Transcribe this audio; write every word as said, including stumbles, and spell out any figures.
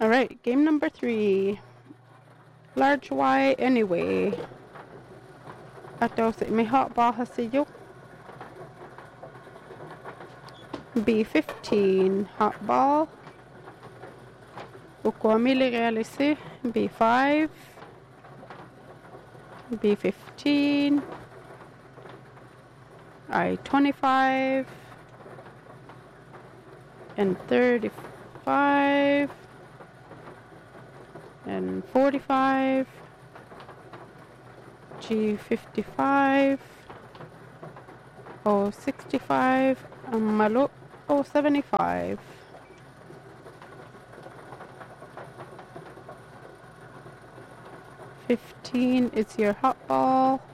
Alright, game number three. Large Y anyway. Ito si may hotball hasiyo. B fifteen hotball. Ukwamili realisi. B five. B fifteen. I twenty-five. And thirty-five. And forty-five. G fifty-five. O sixty-five. Malo O seventy-five. fifteen is your hot ball.